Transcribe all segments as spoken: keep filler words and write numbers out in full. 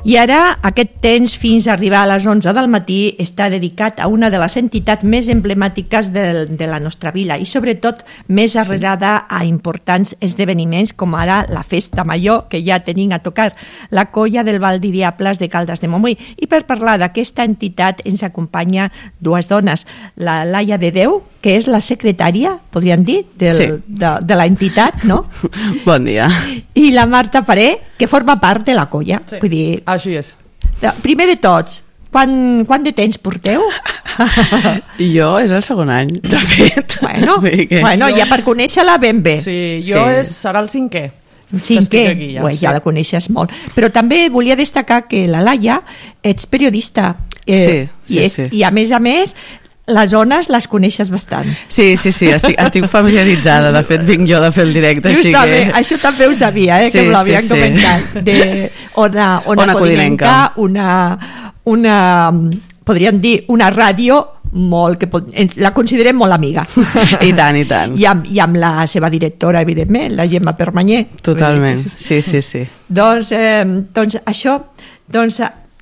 I ara aquest temps fins a arribar a les onze del matí està dedicat a una de les entitats més emblemàtiques de, de la nostra vila i sobretot més arrelada a importants esdeveniments com ara la Festa Major, que ja tenim a tocar, la colla del Val de Diables de Caldes de Montbui. I per parlar d'aquesta entitat ens acompanya dues dones, la Laia de Déu, que és la secretària, podríem dir, del, sí. de, de la entitat, no? Bon dia. I la Marta Paré, que forma part de la colla. Sí. Vull dir, així és. Primer de tots, quan, quan de temps porteu? I jo és el segon any, de fet. Bueno, que... bueno ja per conèixer-la ben bé. Sí, jo sí. És, serà el cinquè. Cinquè, aquí, ja, Ué, sí. ja la coneixes molt. Però també volia destacar que la Laia ets periodista. Eh, sí, sí, i, és, sí. I a més a més, les zones les coneixes bastant. Sí, sí, sí, estic, estic familiaritzada. De fet, vinc jo de fer el directe. Així que... Això també ho sabia, eh, sí, que me l'havien sí, sí. comentat. De Ona, Ona, Ona Codinenca, una, una, podríem dir, una ràdio molt, que pot, la considerem molt amiga. I tant, i tant. I amb, i amb la seva directora, evidentment, la Gemma Permanyer. Totalment, sí, sí, sí. Doncs, eh, doncs això, doncs,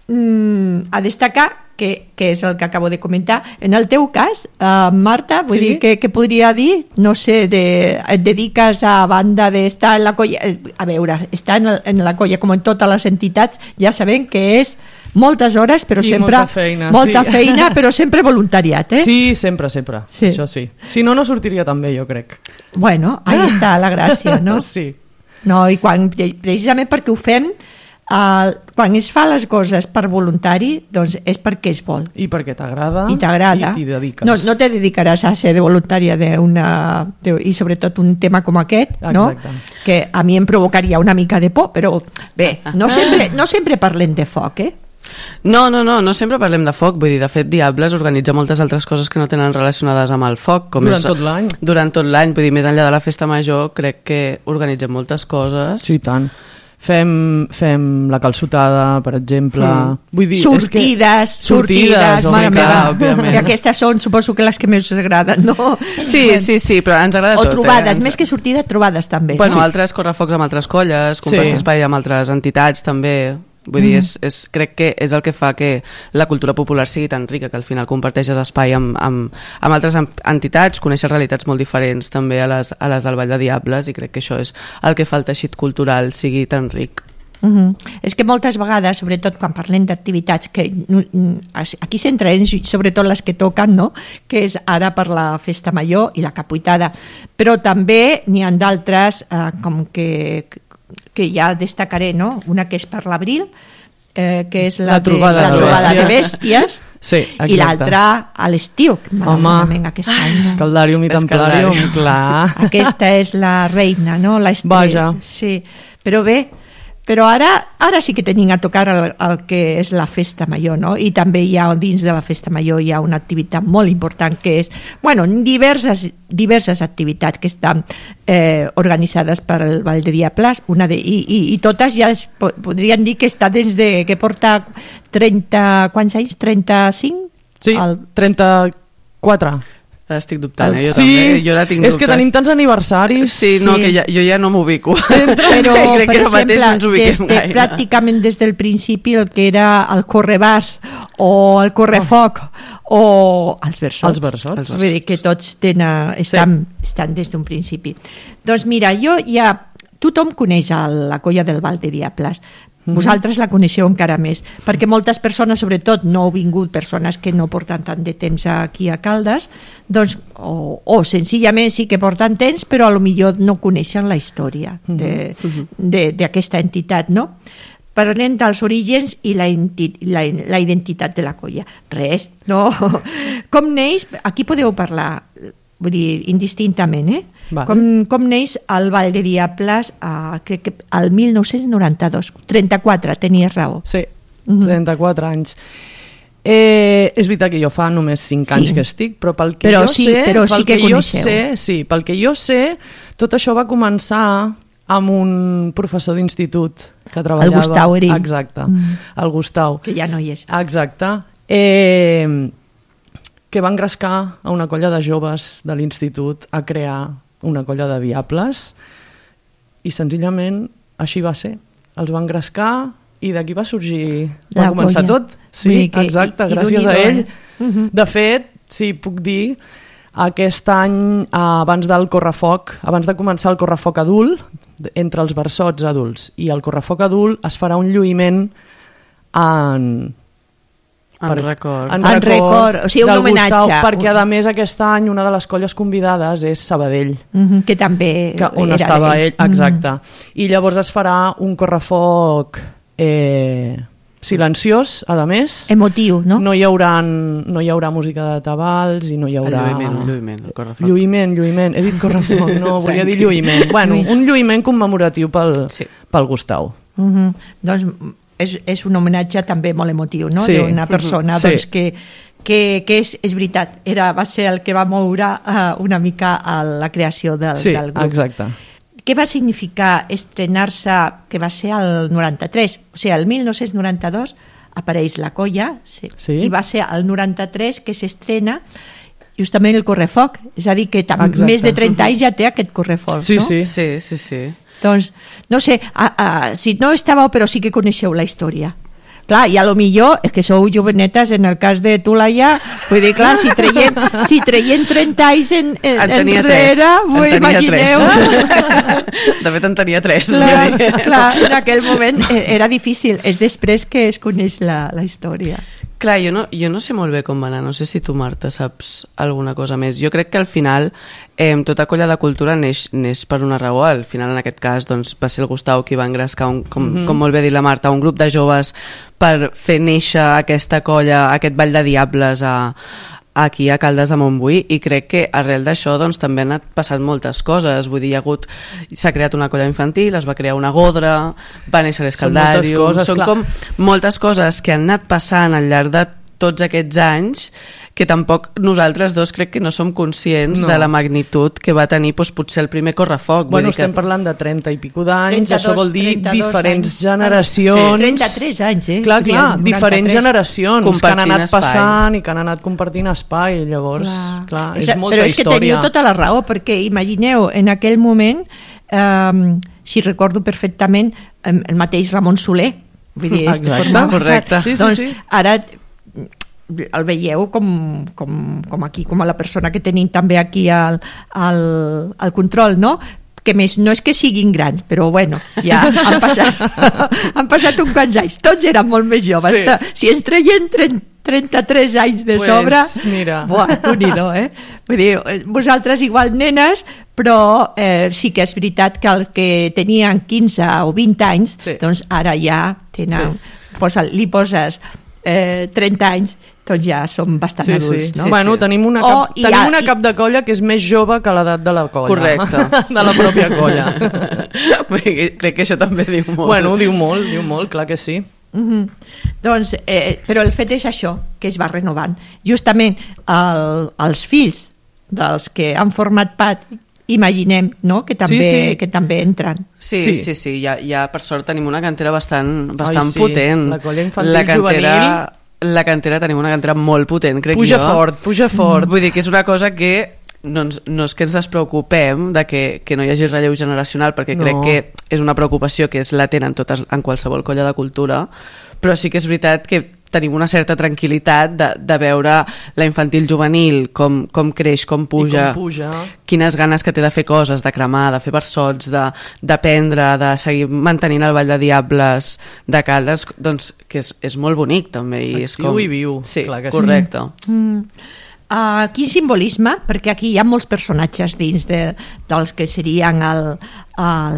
mm, a destacar que, que és el que acabo de comentar. En el teu cas, uh, Marta, vull sí? dir, que, que podria dir, no sé, de, et dediques a banda d'estar en la colla, a veure, estar en, el, en la colla com en totes les entitats, ja sabem que és moltes hores, però I sempre molta feina, molta sí. feina, però sempre voluntariat, eh? Sí, sempre, sempre, sí. Això sí. Si no, no sortiria tan bé, jo crec. Bueno, ahí està la gràcia, no? Sí. No, i quan, precisament perquè ho fem, Uh, quan es fa les coses per voluntari, doncs és perquè es vol. I perquè t'agrada i t'agrada. I t'hi dediques. No, no te dedicaràs a ser de voluntària d'una, de, i sobretot un tema com aquest, no? Que a mi em provocaria una mica de por, però bé, no sempre, no sempre parlem de foc, eh? No, no, no, no sempre parlem de foc, vull dir, de fet Diables organitza moltes altres coses que no tenen relacionades amb el foc, com durant és, tot l'any. Durant tot l'any, vull dir, més enllà de la Festa Major, crec que organitzem moltes coses. Sí, tant. Fem, fem la calçotada, per exemple. Mm. Vull dir, sortides, és que... sortides, mare meva. Òbviament. Que aquestes són, suposo que les que més us agraden, no? Sí, sí, sí, però ens agrada o tot. O trobades, eh? més que sortida, trobades també. Bueno, sí. altres correfocs amb altres colles, compartir sí. espai amb altres entitats també. Vull dir, és, és, crec que és el que fa que la cultura popular sigui tan rica, que al final comparteixes espai amb, amb, amb altres entitats, coneixes realitats molt diferents també a les, a les del Vall de Diables, i crec que això és el que fa el teixit cultural sigui tan ric. Uh-huh. És que moltes vegades, sobretot quan parlem d'activitats que aquí s'entren sobretot les que toquen, no? Que és ara per la Festa Major i la Capuitada, però també n'hi ha d'altres eh, com que que ja destacaré, no? Una que és per l'abril, eh, que és la, la trobada, de, la de, trobada bèsties. de bèsties, sí, i l'altra a l'estiu. Home, Escaldarium i Templarium, clar. Aquesta és la reina, no? Vaja. Sí, però bé, però ara, ara sí que tenim a tocar el, el que és la Festa Major, no? I també hi ha, dins de la Festa Major hi ha una activitat molt important que és, bueno, diverses, diverses activitats que estan eh, organitzades per el Vall de Diables, una de, i, i, i totes ja es, podrien dir que està des de, que porta trenta, quants anys? trenta-cinc? Sí, el... trenta-quatre. Ara estic dubtant, eh? Jo sí, també. Jo tinc és dubtes. que tenim tants aniversaris. Sí, no, sí. que ja, jo ja no m'ubico. Però, crec per que ara mateix exemple, no ens ubiquem des de, gaire. pràcticament des del principi el que era el correbàs o el correfoc oh. o els versots. Els versots. Vull dir que tots tenen, estan, sí. estan des d'un principi. Doncs mira, jo ja... Tothom coneix el, la colla del Val de Diables. Vosaltres la coneixeu encara més, perquè moltes persones, sobretot no heu vingut persones que no porten tant de temps aquí a Caldes, doncs, o, o senzillament sí que porten temps, però a lo millor no coneixen la història d'aquesta entitat, no? Parlem dels orígens i la, la, la identitat de la colla. Res, no? Com neix, aquí podeu parlar, vull dir, indistintament, eh? Vale. Com, com neix el Vall de Diables uh, crec que al mil nou-cents noranta-dos, trenta-quatre, tenies raó. Sí, trenta-quatre anys. Eh, és veritat que jo fa només cinc anys sí. que estic, però pel que però jo sí, sé, però pel sí que, que jo coneixeu. sé, sí, pel que jo sé, tot això va començar amb un professor d'institut que treballava... El Gustau Erill. Exacte, mm. el Gustau. Que ja no hi és. Exacte. Eh, que va engrescar a una colla de joves de l'institut a crear una colla de diables i senzillament així va ser. Els va engrescar, i d'aquí va sorgir, La va començar colla. tot. Sí, que, exacte, i, i gràcies a d'unido, ell. Eh? Uh-huh. De fet, sí, puc dir, aquest any, abans del correfoc, abans de començar el correfoc adult, entre els versots adults i el correfoc adult, es farà un lluïment en... En per, record. En record, record o sigui, un del homenatge. Gustau, perquè a més aquest any una de les colles convidades és Sabadell, uh-huh, que també que, on era estava d'ell. ell, exacte. Uh-huh. I llavors es farà un correfoc eh, silenciós, a més. Emotiu, no? No hi haurà, no hi haurà música de tabals i no hi haurà... El lluïment, el lluïment, el correfoc. Lluïment, lluïment. He dit correfoc, no, volia dir lluïment. Bueno, un lluïment commemoratiu pel, sí. pel Gustau. Uh-huh. Doncs és, és un homenatge també molt emotiu, no? Sí. D'una persona sí. doncs, que, que, que és, és veritat, era, va ser el que va moure uh, una mica a la creació del, sí, del grup. Exacte. Què va significar estrenar-se, que va ser el noranta-tres, o sigui, el mil nou-cents noranta-dos apareix la colla, sí, sí. i va ser el noranta-tres que s'estrena justament el correfoc, és a dir, que tam- més de trenta anys ja té aquest correfoc, sí, no? Sí, sí, sí, sí. Doncs, no sé, a, a, si no estàveu, però sí que coneixeu la història. Clar, i a lo millor, és que sou jovenetes, en el cas de tu, Laia, vull dir, clar, si treien, si treien trenta anys en, en, en tenia enrere, tres. vull En tenia imagineu. tres. De fet, en tenia tres. Clar, clar, en aquell moment era difícil, és després que es coneix la, la història. Clar, jo no, jo no sé molt bé com va anar, no sé si tu, Marta, saps alguna cosa més. Jo crec que al final eh, tota colla de cultura neix, neix per una raó. Al final, en aquest cas, doncs, va ser el Gustau qui va engrescar, un, com, mm-hmm. com molt bé dit la Marta, un grup de joves per fer néixer aquesta colla, aquest ball de diables a, aquí a Caldes de Montbui, i crec que arrel d'això doncs, també han anat passant moltes coses. Vull dir, hi ha hagut, s'ha creat una colla infantil, es va crear una godra, va néixer l'Escaldarium, són, són com moltes coses que han anat passant al llarg de tots aquests anys que tampoc nosaltres dos crec que no som conscients no. de la magnitud que va tenir doncs, potser el primer correfoc. Bueno, Vull dir estem que... parlant de trenta i pico d'anys, això vol dir diferents anys. generacions. Sí. trenta-tres anys, eh? Clar, clar, diferents generacions compartint que han anat espai. passant i que han anat compartint espai, llavors, clar, clar és, és molta però és història. que teniu tota la raó, perquè imagineu, en aquell moment, eh, si recordo perfectament, el mateix Ramon Soler, vull dir, exacte, correcte. Sí, sí, doncs sí. Ara el veieu com, com, com aquí, com a la persona que tenim també aquí al, al, al control, no? Que més, no és que siguin grans, però bueno, ja han passat, han passat uns quants anys, tots eren molt més joves. Sí. Si ens treien trenta-tres anys de pues, sobre, mira. Buah, unido, eh? Vull dir, vosaltres igual nenes, però eh, sí que és veritat que els que tenien quinze o vint anys, sí. doncs ara ja tenen, sí. posa, li poses eh, trenta anys, doncs ja som bastant sí, adults, sí. no? Sí, bueno, sí. tenim una cap, oh, tenim ha, una i... cap de colla que és més jove que l'edat de la colla. Correcte. De la pròpia colla. Crec que això també diu molt. Bueno, diu molt, diu molt, clar que sí. Mm-hmm. Doncs, eh, però el fet és això, que es va renovant. Justament el, els fills dels que han format part, imaginem, no? que, també, sí, sí. que també entren. Sí, sí, sí, sí. Ja, ja per sort tenim una cantera bastant, bastant Ai, sí. potent. La colla infantil la cantera, juvenil... La cantera, tenim una cantera molt potent, crec puja jo. Puja fort, puja fort. Vull dir que és una cosa que no, ens, no és que ens despreocupem de que, que no hi hagi relleu generacional, perquè no. crec que és una preocupació que és latent en, totes, en qualsevol colla de cultura, però sí que és veritat que tenim una certa tranquil·litat de, de veure la infantil juvenil, com, com creix, com puja, com puja, quines ganes que té de fer coses, de cremar, de fer versots, d'aprendre, de, de seguir mantenint el ball de diables de Caldes, doncs que és, és molt bonic també. I és com... i viu. Sí, clar que correcte. Sí. Mm. Uh, quin simbolisme, perquè aquí hi ha molts personatges dins de, dels que serien el, el,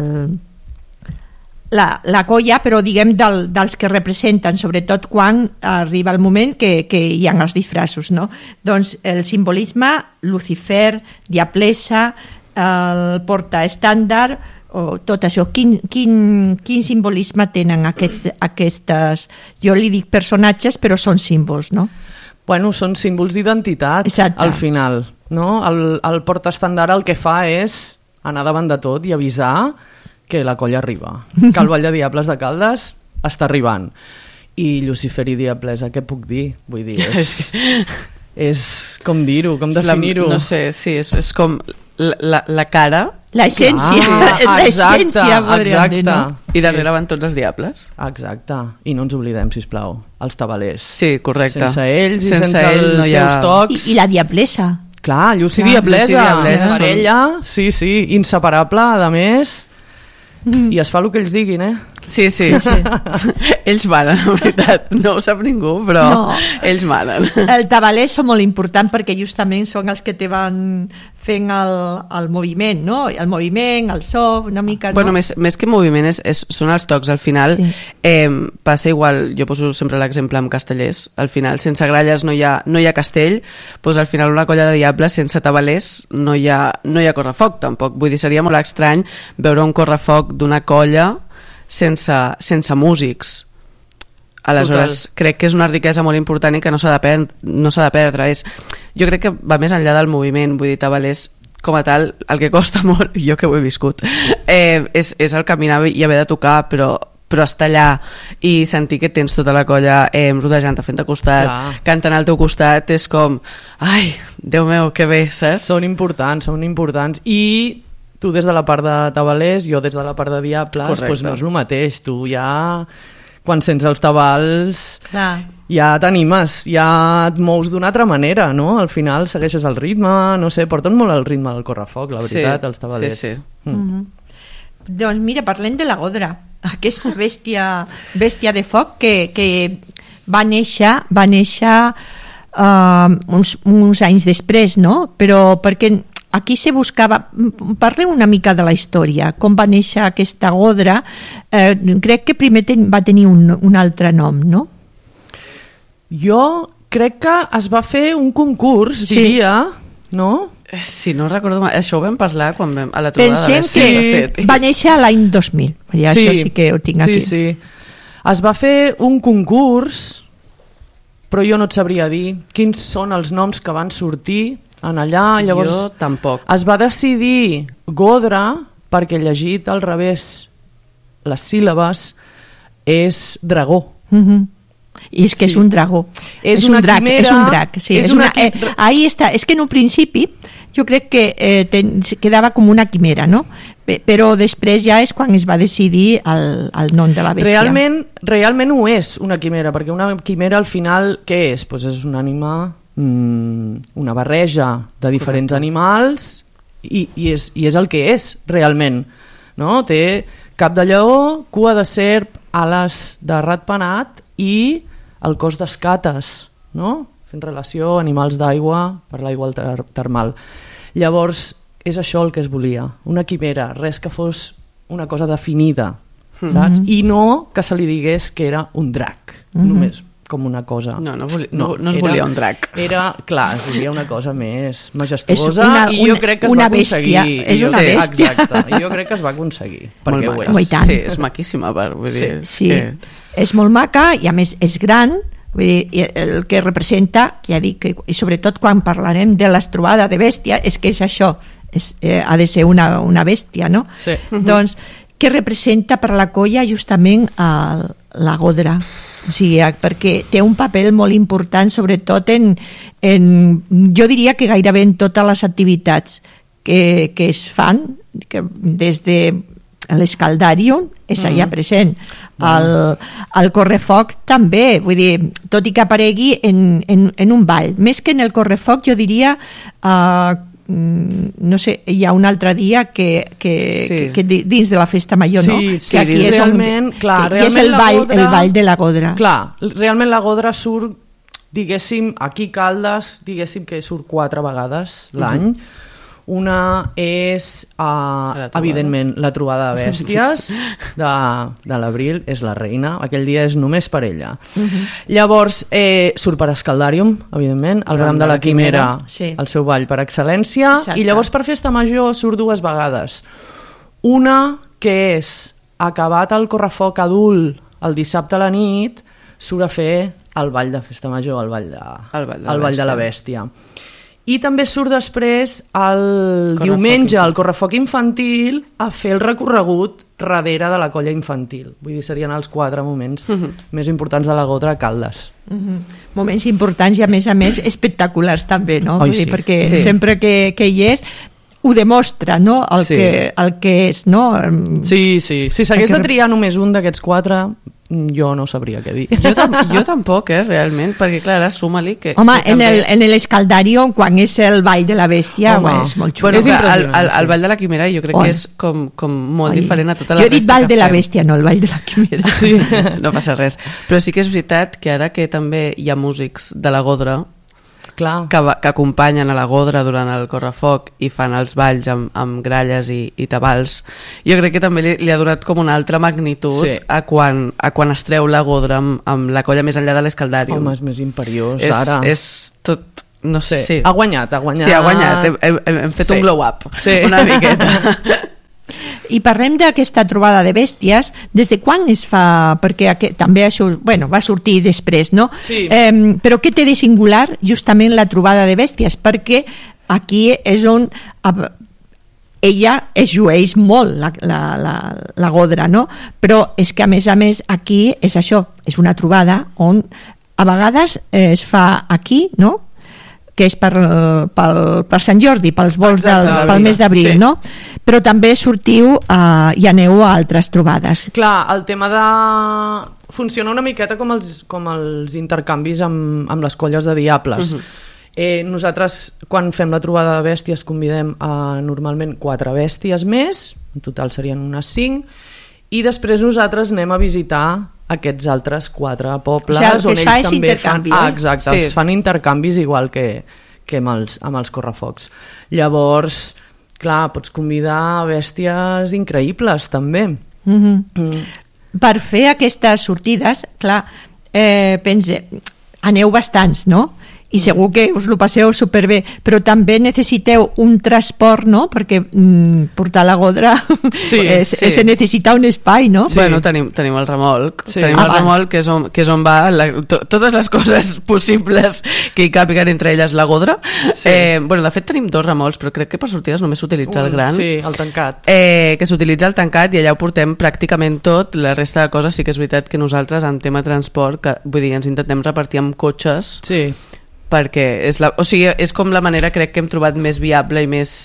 la, la colla, però diguem del, dels que representen, sobretot quan arriba el moment que, que hi ha els disfraços, no? Doncs el simbolisme, Lucifer, Diablessa, el portaestàndard, o tot això, quin, quin, quin simbolisme tenen aquests, aquestes, jo li dic personatges, però són símbols, no? Bueno, són símbols d'identitat, al final, no? El, el portaestàndard el que fa és anar davant de tot i avisar que la colla arriba, que el Ball de Diables de Caldes està arribant. I Lucifer i Diablessa, què puc dir? Vull dir, és, és com dir-ho, com definir-ho. No sé, sí, és, és com la, la cara L'essència, ah, l'essència, podríem dir, no? I darrere van tots els diables. Exacte, i no ens oblidem, sisplau, els tabalers. Sí, correcte. Sense ells i sense, sense ells els no hi ha... seus tocs. I, i la diablesa. Clar, Llucí Clar, Diablesa, Llucí Diablesa parella, sí, sí, inseparable, a més, mm. i es fa el que ells diguin, eh? Sí, sí, sí. Ells manen, en veritat. No ho sap ningú, però no. Ells manen. El tabaler són molt important perquè justament són els que te van fent el, el moviment, no? El moviment, el so, una mica... Bueno, no? més, més que moviment és, és, són els tocs. Al final sí. eh, passa igual, jo poso sempre l'exemple amb castellers. Al final, sense gralles no hi ha, no hi ha castell, doncs al final una colla de diables sense tabalers no hi ha, no hi ha correfoc, tampoc. Vull dir, seria molt estrany veure un correfoc d'una colla sense, sense músics. Aleshores, Total. crec que és una riquesa molt important i que no s'ha de, per, no s'ha de perdre. És, jo crec que va més enllà del moviment, vull dir, tabalers com a tal, el que costa molt, jo que ho he viscut, eh, és, és el caminar i haver de tocar, però, però estar allà i sentir que tens tota la colla eh, rodejant-te, fent-te costat, Clar. cantant al teu costat, és com, ai, Déu meu, que bé, saps? Són importants, són importants. I tu des de la part de tabalers, jo des de la part de diables, doncs no és el mateix. Tu ja, quan sents els tabals, Clar. ja t'animes, ja et mous d'una altra manera, no? Al final segueixes el ritme, no sé, porten molt el ritme del correfoc, la veritat, sí, els tabalers. Sí, sí. Mm. Mm-hmm. Doncs mira, parlem de la Godra, aquesta bèstia, bèstia de foc que, que va néixer, va néixer uh, uns, uns anys després, no? Però perquè aquí se buscava... Parlem una mica de la història, com va néixer aquesta Godra. Eh, crec que primer ten, va tenir un, un altre nom, no? Jo crec que es va fer un concurs, sí. diria, no? Sí, no recordo mal. Això ho vam parlar quan vam, a la trobada Pensem de l'Estia. que va néixer l'any dos mil. Ja, sí, això sí que ho tinc aquí. Sí, sí. Es va fer un concurs, però jo no et sabria dir quins són els noms que van sortir en allà. Llavors, jo tampoc. Es va decidir Godra perquè llegit al revés les síl·labes és dragó. Mm-hmm. I és que sí. és un dragó. És, és una un drac, quimera, és un drac. Sí, és és una, una eh, ahí està. És que en un principi jo crec que eh, ten, quedava com una quimera, no? Però després ja és quan es va decidir el, el nom de la bèstia. Realment, realment ho és una quimera, perquè una quimera al final què és? Pues és un ànima, mmm, una barreja de diferents Correcte. animals i, i, és, i és el que és realment, no? Té cap de lleó, cua de serp, ales de ratpenat i el cos d'escates, no? Fent relació a animals d'aigua per l'aigua ter termal. Llavors, és això el que es volia, una quimera, res que fos una cosa definida, mm-hmm. saps? I no que se li digués que era un drac, mm-hmm. només com una cosa. No, no, volia, no, no es volia era, un drac. Era, clar, es volia una cosa més majestuosa una, i jo crec que es una va aconseguir. Bèstia, és una jo, bèstia. Exacte, i jo crec que es va aconseguir, perquè ho és. Sí, és maquíssima, per, vull dir, sí, sí. Que... és molt maca i a més és gran, vull dir, el que representa, ja dic, que, i sobretot quan parlarem de l'estrobada de bèstia, és que és això, és, eh, ha de ser una, una bèstia, no? Sí. Doncs, què representa per la colla justament el, la Godra? O sigui, perquè té un paper molt important, sobretot en, en jo diria que gairebé en totes les activitats que, que es fan, que des de l'escaldàrium és allà mm-hmm. present, el, el correfoc també, vull dir, tot i que aparegui en, en, en un ball, més que en el correfoc jo diria uh, no sé, hi ha un altre dia que, que, sí. que, que dins de la festa major, sí, no? Sí, que aquí és realment, on, clar, que realment és el la ball, Godra, el ball de la Godra. Clar, realment la Godra surt, diguéssim, aquí Caldes, diguéssim que surt quatre vegades l'any. Mm-hmm. Una és, uh, evidentment, la trobada de bèsties de, de l'abril, és la reina, aquell dia és només per ella. Uh-huh. Llavors, eh, surt per Escaldàrium, evidentment, el Bram de la Quimera, sí. el seu ball per excel·lència, Exacte. I llavors per Festa Major surt dues vegades. Una que és, acabat el correfoc adult el dissabte a la nit, surt a fer el ball de Festa Major, el ball de, el ball de, el ball de la bèstia. I també surt després el correfoc diumenge al correfoc infantil a fer el recorregut darrere de la colla infantil. Vull dir, serien els quatre moments uh-huh. més importants de la Godra a Caldes. Uh-huh. Moments importants i a més a més espectaculars també, no? Oi, Vull dir, sí. perquè sí. sempre que, que hi és, ho demostra, no? El, sí. que, el que és, no? Sí, sí. Si s'hagués de triar només un d'aquests quatre, jo no sabria què dir. Jo, tam jo tampoc, eh, realment, perquè, clar, ara suma-li que... Home, que en, també... el, en l'Escaldario, quan és el Ball de la Bèstia, home, és molt xulo. Bueno, és el, el, el Ball de la Quimera jo crec oh. que és com, com molt Ai. diferent a tota la resta que fem. Jo he dit Ball de la fem. Bèstia, no el Ball de la Quimera. Sí, no passa res. Però sí que és veritat que ara que també hi ha músics de la Godra, Clar. Que, que acompanyen a la Godra durant el correfoc i fan els balls amb, amb gralles i, i tabals, jo crec que també li, li ha donat com una altra magnitud sí. a, quan, a quan es treu la Godra amb, amb la colla més enllà de l'Escaldarium. Home, és més imperiós és, ara. És tot... No sé, sí. Ha guanyat, ha guanyat. Sí, ha guanyat. Hem, hem, hem fet sí. un glow-up, sí. una miqueta. I parlem d'aquesta trobada de bèsties, des de quan es fa? Perquè aquest, també això, bueno, va sortir després, no? Sí. Eh, però què té de singular justament la trobada de bèsties? Perquè aquí és on ella es llueix molt, la, la, la, la Godra, no? Però és que a més a més aquí és això, és una trobada on a vegades es fa aquí, no? Que és per, per, per Sant Jordi, pels vols del, pel mes d'abril, sí. no? Però també sortiu uh, i aneu a altres trobades. Clar, el tema de... funciona una miqueta com els, com els intercanvis amb, amb les colles de diables. Uh-huh. eh, nosaltres, quan fem la trobada de bèsties, convidem a normalment quatre bèsties més, en total serien unes cinc, i després nosaltres anem a visitar aquests altres quatre pobles, o sigui, on ells també fan... Eh? Ah, exacte, sí. fan intercanvis igual que, que amb, els, amb els correfocs. Llavors, clar, pots convidar bèsties increïbles, també. Mm-hmm. Mm. Per fer aquestes sortides, clar, eh, pense, aneu bastants, no? I segur que us ho passeu superbé, però també necessiteu un transport, no? Perquè mm, portar la Godra sí, es, sí. se necessita un espai, no? Sí. Bueno, tenim, tenim el remolc, sí. tenim ah, el remolc que és on, que és on va la, to, totes les coses possibles que hi càpiguen, entre elles la Godra. Sí. Eh, bueno, de fet tenim dos remolcs, però crec que per sortides només s'utilitza el gran. Sí, el tancat. Eh, que s'utilitza el tancat i allà ho portem pràcticament tot. La resta de coses sí que és veritat que nosaltres en tema transport, que, vull dir, ens intentem repartir amb cotxes. Sí. Perquè és, la, o sigui, és com la manera crec que hem trobat més viable i més,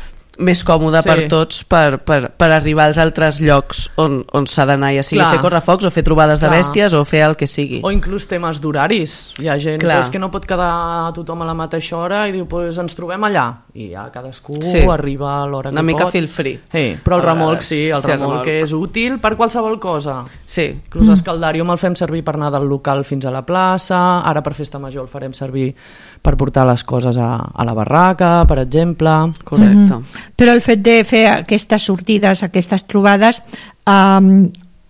més còmode sí. per tots per, per, per arribar als altres llocs on, on s'ha d'anar, ja sigui Clar. fer correfocs o fer trobades Clar. de bèsties o fer el que sigui. O inclús temes d'horaris. Hi ha gent Clar. que no pot quedar tothom a la mateixa hora i diu, pues ens trobem allà. I ja cadascú sí. arriba a l'hora que Una mica pot. feel free. Sí, però el remolc sí, el sí, remolc, remolc és útil per qualsevol cosa. Sí. Inclús mm. Escaldarium el fem servir per anar del local fins a la plaça, ara per Festa Major el farem servir per portar les coses a, a la barraca, per exemple. Correcte. Mm-hmm. Però el fet de fer aquestes sortides, aquestes trobades, um,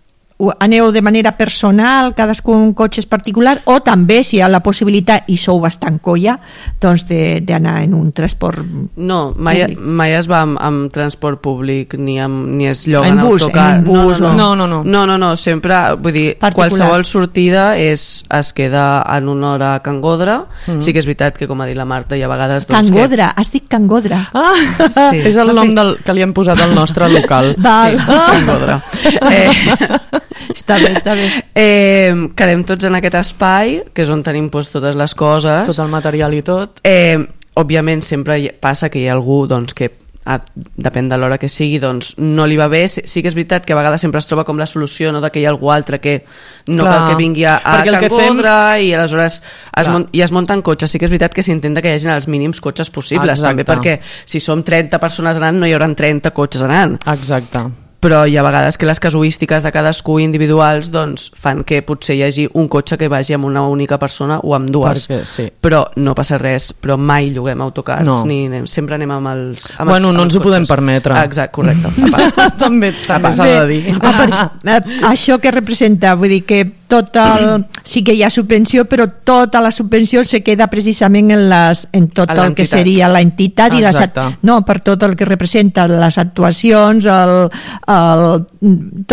aneu de manera personal, cadascú en cotxes particular, o també, si hi ha la possibilitat, i sou bastant colla, doncs d'anar en un transport no, mai, mai es va amb, amb transport públic ni, amb, ni es lloga en, en bus, autocar en bus, no, no, no, no, no. no, no, no sempre, vull dir, particular. Qualsevol sortida és, es queda en una hora a Can Godra, mm. sí que és veritat que com ha dit la Marta hi ha vegades doncs, Can Godra, que... has dit Can Godra ah, sí. és el nom del, que li hem posat al nostre local. Val. Sí, és Can Godra. eh, està bé, està bé. Eh, quedem tots en aquest espai, que és on tenim pues, totes les coses. Tot el material i tot. Eh, òbviament sempre passa que hi ha algú doncs, que a, depèn de l'hora que sigui, doncs no li va bé. Sí, sí que és veritat que a vegades sempre es troba com la solució, no, de que hi ha algú altre que no Clar, cal que vingui a, a Can Godra fem... i aleshores es, mon, i es munten cotxes. Sí que és veritat que s'intenta que hi hagin els mínims cotxes possibles. Exacte. També perquè si som trenta persones anant no hi haurà trenta cotxes anant. Exacte. Però hi ha vegades que les casuístiques de cadascú individuals doncs, fan que potser hi hagi un cotxe que vagi amb una única persona o amb dues. Perquè, sí. Però no passa res, però mai lloguem autocars, no. ni anem, sempre anem amb els amb Bueno, els, no ens ho podem permetre. Ah, exacte, correcte. també també s'ha de dir. Això que representa, vull dir que tot el, sí que hi ha subvenció, però tota la subvenció se queda precisament en, les, en tot el que seria l'entitat i les, no, per tot el que representa les actuacions, el, el, tot,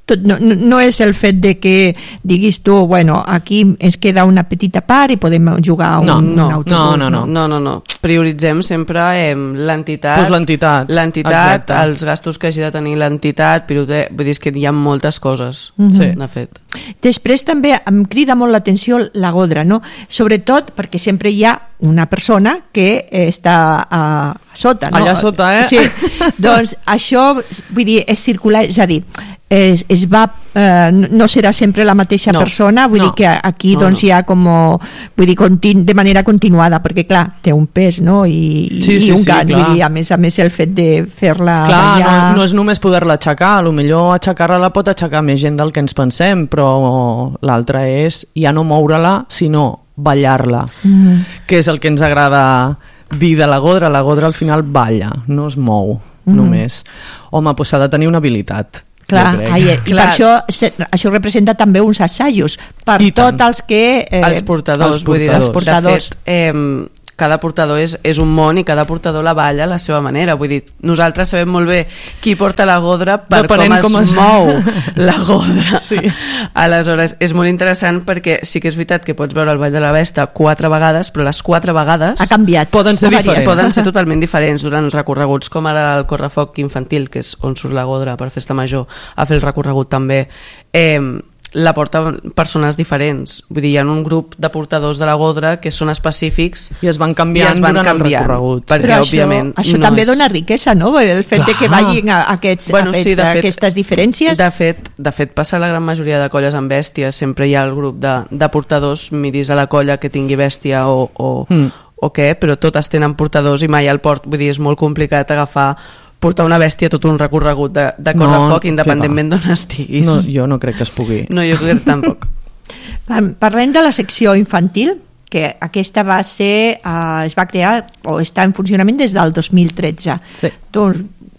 tot, no, no és el fet de que diguis tu, bueno, aquí ens queda una petita part i podem jugar un, no, un no, autobús. No, no, no. no, no, no. Prioritzem sempre eh, l'entitat, pues l'entitat, l'entitat, els gastos que hagi de tenir l'entitat, vull dir que hi ha moltes coses, mm-hmm. sí. de fet. Després també em crida molt l'atenció la Godra, no? Sobretot perquè sempre hi ha una persona que està a, a sota, no? Allà sota, eh? Sí, doncs això, vull dir, és circular, és a dir, es, es va, eh, no serà sempre la mateixa no, persona, vull no, dir que aquí no, doncs no. hi ha com, vull dir, continu, de manera continuada, perquè clar, té un pes, no? I, sí, i sí, un sí, gat, vull dir, a més a més el fet de fer-la clar, ballar... no, no és només poder-la aixecar, potser aixecar-la la pot aixecar més gent del que ens pensem, però l'altra és ja no moure-la, sinó ballar-la, mm. que és el que ens agrada dir de la Godra. La Godra al final balla, no es mou mm. només. Home, doncs s'ha de tenir una habilitat. Clar, ai, i clar. Per això això representa també uns assajos per I tots tant. els que... Eh, els portadors, els vull dir, els portadors. De fet, eh, cada portador és, és un món i cada portador la balla a la seva manera, vull dir, nosaltres sabem molt bé qui porta la Godra per Depenent com es, com es mou la Godra. Sí. Aleshores, és molt interessant perquè sí que és veritat que pots veure el Ball de la Besta quatre vegades, però les quatre vegades... Ha canviat. Poden ser diferents. Poden ser totalment diferents durant recorreguts, com ara el correfoc infantil, que és on surt la Godra per Festa Major, a fer el recorregut també. Eh, la porten persones diferents, vull dir, hi ha un grup de portadors de la Godra que són específics i es van canviant es van durant canviant, el recorregut, perquè però òbviament això, això no també és... dona riquesa, no? El fet Clar. de que vagin a aquests, bueno, a aquests, sí, fet, aquestes diferències de fet, de fet passa la gran majoria de colles amb bèsties, sempre hi ha el grup de, de portadors, miris a la colla que tingui bèstia o, o, mm. o què, però totes tenen portadors i mai al port, vull dir, és molt complicat agafar portar una bèstia tot un recorregut de, de correfoc no, independentment d'on estiguis. No, jo no crec que es pugui. No, jo crec que tampoc. Parlem de la secció infantil, que aquesta va ser, uh, es va crear o està en funcionament des del dos mil tretze. Sí. Doncs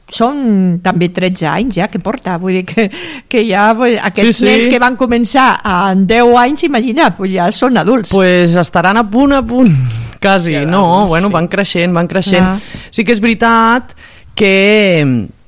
són també tretze anys ja que porta, vull dir que, que ja aquests sí, sí. nens que van començar a deu anys, imagina, ja són adults. Pues estaran a punt, a punt, quasi, ja, no, doncs, bueno, sí. van creixent, van creixent. Ah. Sí que és veritat que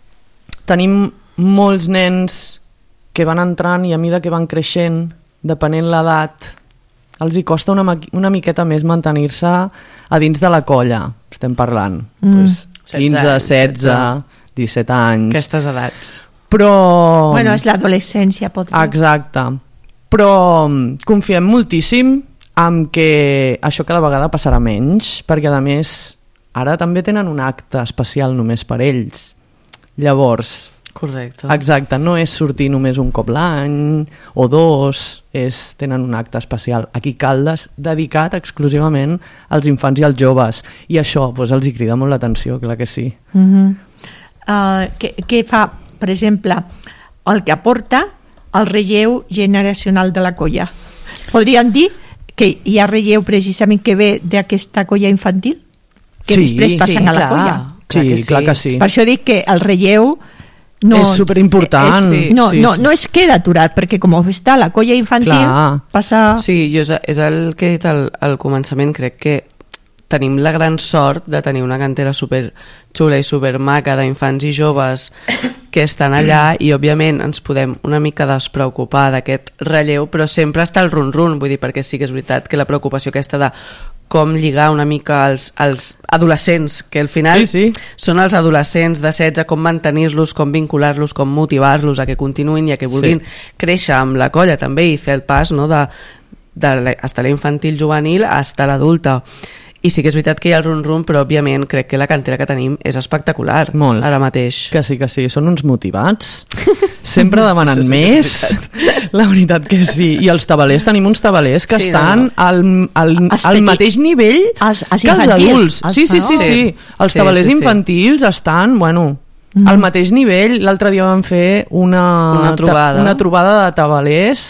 tenim molts nens que van entrant i a mesura que van creixent, depenent l'edat, els hi costa una, una miqueta més mantenir-se a dins de la colla. Estem parlant mm. pues, quinze, setze, disset anys. Aquestes edats. Però... Bueno, és l'adolescència, pot dir. Exacte. Però confiem moltíssim en que això cada vegada passarà menys, perquè a més ara també tenen un acte especial només per ells. Llavors, correcte. Exacte, no és sortir només un cop l'any o dos, és, tenen un acte especial aquí a Caldes dedicat exclusivament als infants i als joves, i això doncs, els hi crida molt l'atenció, clar que sí. Uh-huh. uh, què, què fa, per exemple, el que aporta el relleu generacional de la colla? Podríem dir que hi ha relleu precisament que ve d'aquesta colla infantil? Que sí, després passen sí, a la clar, colla. Sí, clar que sí. clar que sí. Per això dic que el relleu no, és superimportant. És, sí, no, sí, no, sí. no es queda aturat, perquè com està la colla infantil, clar. passa... Sí, jo és, és el que he dit al, al començament, crec que tenim la gran sort de tenir una cantera super xula i super maca d'infants i joves que estan allà i òbviament ens podem una mica despreocupar d'aquest relleu, però sempre està el run-run, vull dir, perquè sí que és veritat que la preocupació aquesta de com lligar una mica als, als adolescents, que al final sí, sí. són els adolescents de setze, com mantenir-los, com vincular-los, com motivar-los a que continuïn i a que vulguin sí. créixer amb la colla també i fer el pas, no, de, de estar la infantil juvenil a estar l'adulta. I sí que és veritat que hi ha el run-run, però òbviament crec que la cantera que tenim és espectacular. Molt. Ara mateix. Que sí, que sí. Són uns motivats. Sempre demanen sí, més. La veritat que sí. I els tabalers, tenim uns tabalers que sí, estan no, no. al, al, al mateix nivell els, els que els adults. Els, sí, sí, sí, sí. Els sí, tabalers sí, sí. infantils estan, bueno, mm. al mateix nivell. L'altre dia vam fer una, una, trobada. una trobada de tabalers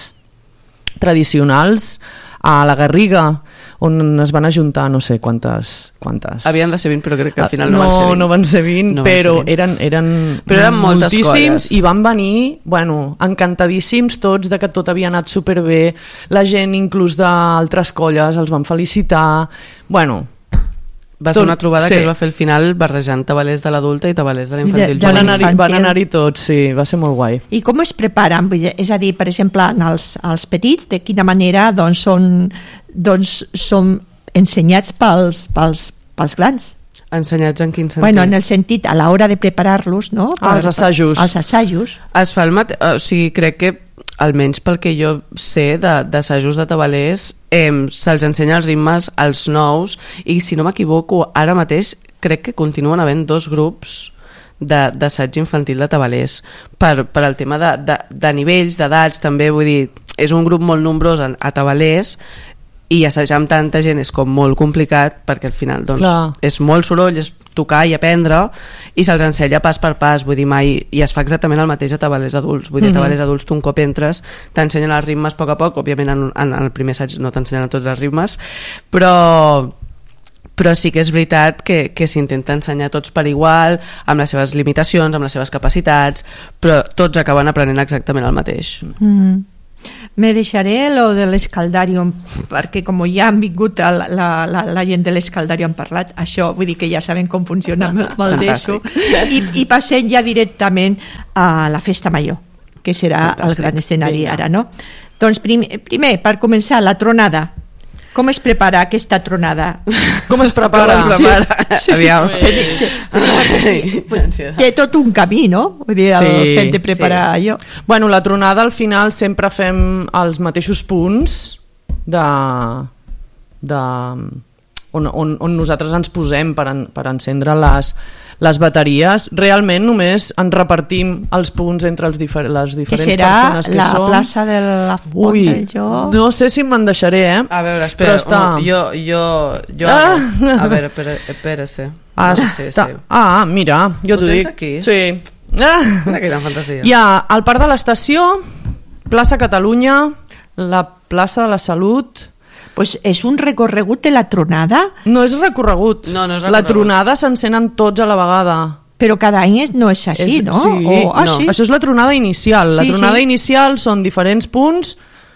tradicionals a la Garriga, on es van ajuntar no sé quantes... quantes... Havien de ser vint, però crec que al final no, no van ser vint. No van ser vint, no però ser vint. Eren, eren, però eren moltíssims i van venir, bueno, encantadíssims tots de que tot havia anat superbé, la gent inclús d'altres colles els van felicitar, bueno, Va ser una trobada sí. que es va fer al final barrejant tabalers de l'adulta i tabalers de l'infantil. Van anar-hi van anar tots, sí, va ser molt guai. I com es preparen? És a dir, per exemple, els, els petits, de quina manera doncs, són, doncs, són ensenyats pels, pels, pels grans? Ensenyats en quin sentit? Bueno, en el sentit, a l'hora de preparar-los, no? Per, els assajos. Els assajos. Es fa el mate... O sigui, crec que almenys pel que jo sé d'assajos de, de tabalers, eh, se'ls ensenya els ritmes als nous i si no m'equivoco, ara mateix crec que continuen havent dos grups d'assaig infantil de tabalers per, per al tema de, de, de nivells, d'edats també, vull dir, és un grup molt nombrós a, a tabalers i assajar amb tanta gent és com molt complicat perquè al final doncs, és molt soroll, és tocar i aprendre i se'ls ensenya pas per pas, vull dir mai, i es fa exactament el mateix a tabalers adults, vull dir, mm-hmm. tabalers adults tu un cop entres t'ensenyen els ritmes a poc a poc, òbviament en, en, en el primer assaig no t'ensenyen tots els ritmes, però però sí que és veritat que, que s'intenta ensenyar tots per igual, amb les seves limitacions, amb les seves capacitats, però tots acaben aprenent exactament el mateix. Mm. Me deixaré lo de l'Escaldarium perquè com ja han vingut la, la, la, la gent de l'Escaldarium han parlat això, vull dir que ja saben com funciona amb el d'Eso i, i passem ja directament a la festa major que serà Fantàstic. El gran escenari Vinga. Ara, no? Doncs primer, primer, per començar, la tronada. Com es prepara aquesta tronada? Com es prepara? Com es prepara? Sí. Aviam. Té tot un camí, no? Vull dir, el sí, fet de preparar sí. allò. Bueno, la tronada al final sempre fem els mateixos punts de, de on, on, on nosaltres ens posem per, en, per encendre les, les bateries. Realment només ens repartim els punts entre els difer les diferents persones que la som. Que serà la plaça de la Font Ui, del Joc? No sé si me'n deixaré, eh? A veure, espera, està... un, jo... jo, jo ah. A veure, espera, espera, sí. Ah, no, sí, sí. Ah, mira, jo t'ho dic. Aquí? Sí. Ah. Mira quina fantasia. Hi ha el Parc de l'Estació, plaça Catalunya, la plaça de la Salut... Pues és un recorregut de la tronada? No és recorregut. No, no és recorregut. La tronada s'encenen tots a la vegada. Però cada any no és així, és, no? Sí, o, ah, no. sí. Això és la tronada inicial. La sí, tronada sí. inicial són diferents punts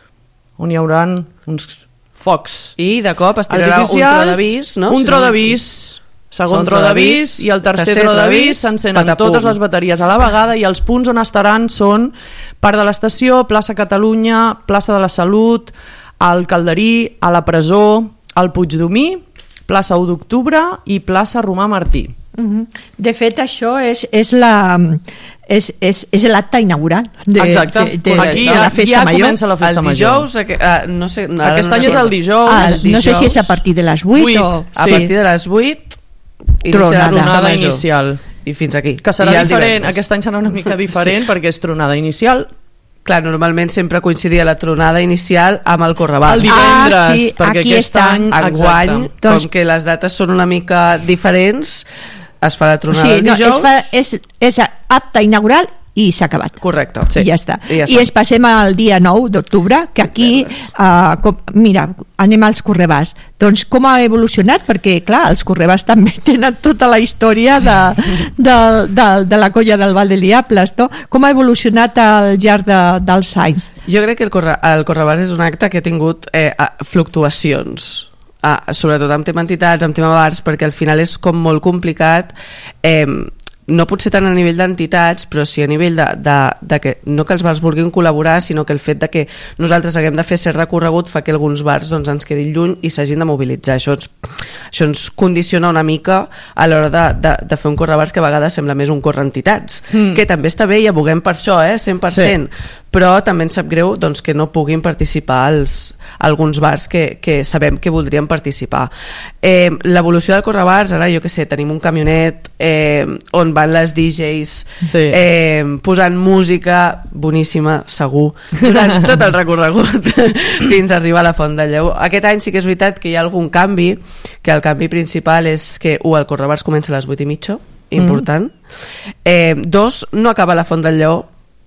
on hi haurà uns focs. I de cop es tirarà un tro d'avís, no? Un tro d'avís, segon tro d'avís i el tercer, tercer tro d'avís s'encenen totes les bateries a la vegada i els punts on estaran són Parc de l'Estació, plaça Catalunya, plaça de la Salut, al Calderí, a la Presó, al Puigdomí, plaça u d'Octubre i plaça Romà Martí. Uh-huh. De fet, això és, és la... És, és, és l'acte inaugural de, Exacte, de, de, aquí de la festa ja major. comença la festa el major. dijous, uh, no sé, no, aquest no any sé. és el dijous. Ah, el dijous. No sé si és a partir de les vuit, vuit o... A sí. partir de les vuit tronada, tronada inicial. I fins aquí. Que serà diferent, aquest any serà una mica diferent sí. perquè és tronada inicial. Clar, normalment sempre coincidia la tronada inicial amb el Correbars. El divendres, ah, sí, perquè aquest està. any... Enguany, com doncs... que les dates són una mica diferents, es fa la tronada sí, el dijous. No, es fa, és, és acte inaugural i s'ha acabat. Correcte. Sí. I ja està. I, ja està. I es passem al dia nou d'octubre, que aquí, uh, com, mira, anem als Correbars. Doncs com ha evolucionat? Perquè, clar, els Correbars també tenen tota la història sí. de, de, de, de la colla del Val de Diables, no? Com ha evolucionat al llarg de, dels anys? Jo crec que el, corre, el Correbars és un acte que ha tingut eh, fluctuacions. Ah, sobretot amb tema entitats, amb tema bars, perquè al final és com molt complicat, eh, no pot ser tant a nivell d'entitats, però sí a nivell de, de, de que no que els bars vulguin col·laborar, sinó que el fet de que nosaltres haguem de fer cert recorregut fa que alguns bars doncs, ens quedin lluny i s'hagin de mobilitzar. Això ens, això ens condiciona una mica a l'hora de, de, de fer un correbars que a vegades sembla més un corre entitats, mm. que també està bé i aboguem per això, eh, cent per cent. Sí. Però també ens sap greu doncs, que no puguin participar els, alguns bars que, que sabem que voldrien participar. Eh, l'evolució del correbars, ara jo que sé, tenim un camionet eh, on van les D Js sí. eh, posant música boníssima, segur, durant tot el recorregut fins a arribar a la Font del Lleó. Aquest any sí que és veritat que hi ha algun canvi, que el canvi principal és que u, el correbars comença a les vuit i mitja, important. Mm. Eh, dos, no acaba la Font del Lleó,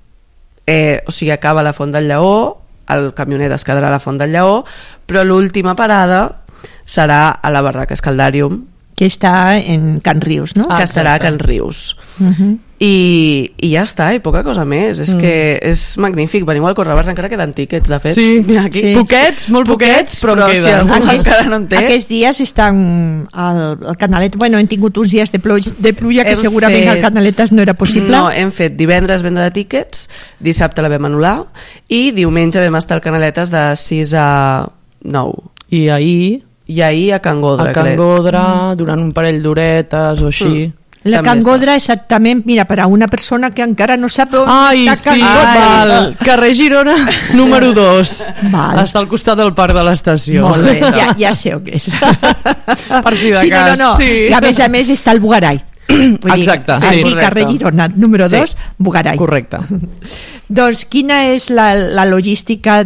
Eh, o sigui, acaba la Font del Lleó, el camionet es quedarà a la Font del Lleó, però l'última parada serà a la barraca Escaldarium, que està en Can Rius, no? Que estarà a Can Rius. Uh-huh. i, i ja està, i poca cosa més. És mm. que és magnífic. Veniu al Correbars, encara queden tíquets, de fet. Sí, mira aquí. Sí. Poquets, molt poquets, però, però si algú aquest, encara no en té. Aquests dies estan al, al Canalet. Bueno, hem tingut uns dies de pluja, de pluja que hem segurament fet, al Canaletes no era possible. No, hem fet divendres venda de tíquets, dissabte la vam anul·lar i diumenge vam estar al Canaletes de sis a nou. I ahir... I ahir a Can Godra, a Can Godra, crec. Durant un parell d'horetes o així. Mm. La Can Godra, exactament, mira, per a una persona que encara no sap on Ai, està sí, Can Godra. Val. Carrer Girona, número dos. Val. Està al costat del parc de l'estació. Molt bé, ja, ja sé on és. Per si de sí, cas. No, no, no. Sí. I a més a més està el Bugarai. Exacte, dir, sí. Aquí, carrer Girona, número dos, sí. Bugarai. Correcte. Doncs quina és la, la logística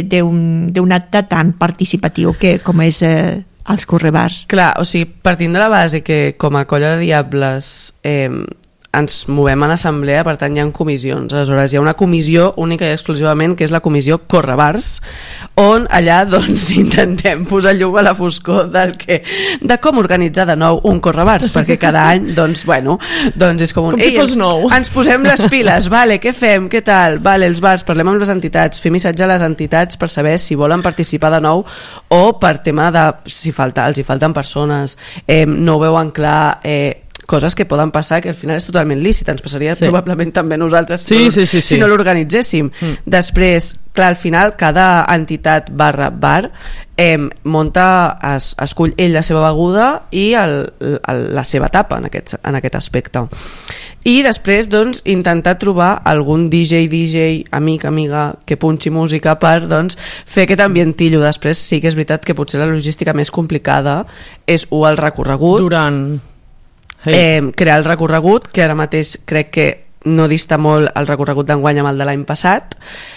d'un acte tan participatiu que com és eh, els Correbars? Clar, o sigui, partint de la base que com a Colla de Diables eh, ens movem en assemblea, per tant hi ha comissions. Aleshores hi ha una comissió única i exclusivament que és la comissió Correbars, on allà doncs intentem posar llum a la foscor del que, de com organitzar de nou un Correbars, perquè cada any doncs, bueno, doncs és com un... Com si fos nou. Ens, ens posem les piles, vale, què fem, què tal, vale, els bars, parlem amb les entitats, fem missatge a les entitats per saber si volen participar de nou o per tema de si falta, els hi falten persones, eh, no ho veuen clar, eh, coses que poden passar que al final és totalment lícit, ens passaria sí. probablement també a nosaltres sí, sí, sí, sí. si no l'organitzéssim. Mm. Després, clar, al final cada entitat barra bar eh, monta, es, escull ell la seva beguda i el, el, la seva tapa en aquest, en aquest aspecte. I després, doncs, intentar trobar algun D J, D J, amic, amiga, que punxi música per, doncs, fer aquest ambientillo. Després sí que és veritat que potser la logística més complicada és u, el recorregut. Durant... Hey. Eh, crear el recorregut, que ara mateix crec que no dista molt el recorregut d'enguany amb el de l'any passat,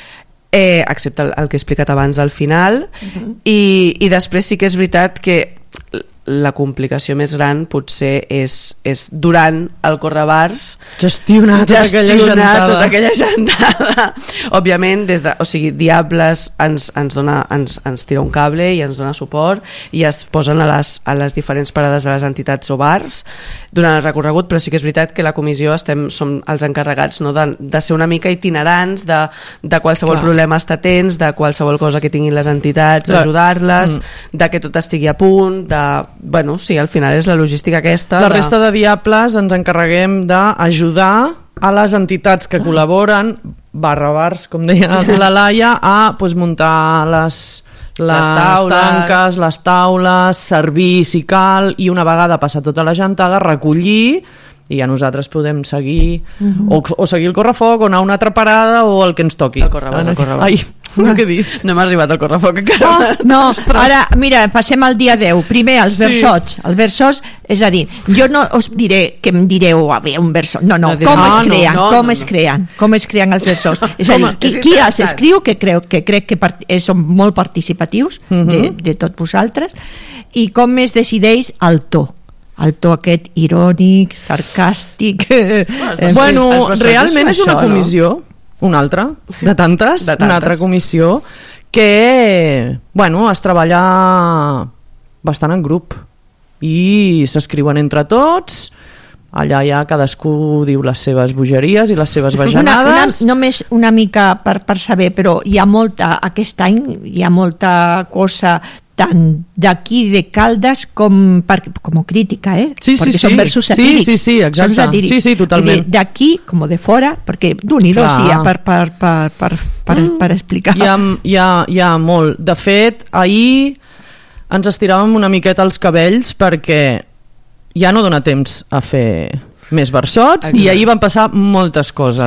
eh, excepte el, el que he explicat abans al final. Uh-huh. I, i després sí que és veritat que la complicació més gran potser és, és durant el Correbars gestionar, tota, gestionar aquella tota aquella gentada. Òbviament, des de, o sigui, Diables ens, ens, dona, ens, ens tira un cable i ens dona suport i es posen a les, a les diferents parades de les entitats o bars durant el recorregut, però sí que és veritat que la comissió estem, som els encarregats, no, de, de ser una mica itinerants, de, de qualsevol Clar. problema estar atents, de qualsevol cosa que tinguin les entitats, Clar. ajudar-les, mm. de que tot estigui a punt, de bueno, sí, al final és la logística aquesta. La resta de Diables ens encarreguem d'ajudar a les entitats que col·laboren, barra bars, com deia la Laia, a pues, muntar les, les, les taules. tanques, les taules, servir si cal, i una vegada passar tota la gentada, recollir, i ja nosaltres podem seguir uh-huh. o, o seguir el correfoc o anar a una altra parada o el que ens toqui. El correbars, el correbars. Ai, el que he dit. No hem arribat al correfoc encara. Oh, no, ara, mira, passem al dia deu. Primer, els sí. versots. Els versots, és a dir, jo no us diré que em direu a veure, un versot. No, no, no com, no, es creen, no, no, com no, es creen, com es creen els versots. És a dir, qui, qui els escriu, que creu que crec que part, eh, són molt participatius uh-huh. de, de tots vosaltres, i com es decideix el to. El to aquest irònic, sarcàstic... Bueno, bueno realment és una comissió, no? una altra, de tantes, de tantes, una altra comissió que, bueno, es treballa bastant en grup i s'escriuen entre tots, allà ja cadascú diu les seves bogeries i les seves bajanades. Una, una, només una mica per, per saber, però hi ha molta, aquest any hi ha molta cosa tant d'aquí de Caldes com, per, com crítica, eh? Sí, sí, perquè sí. són versos satírics. Sí, sí, sí, exacte. Són satírics. Sí, sí, totalment. D'aquí com de fora, perquè d'unidos hi ha per, per, per, per, per, mm. per explicar. Hi ha, hi, ha, hi ha molt. De fet, ahir ens estiràvem una miqueta els cabells perquè ja no dona temps a fer més versots. Exacte. I ahir van passar moltes coses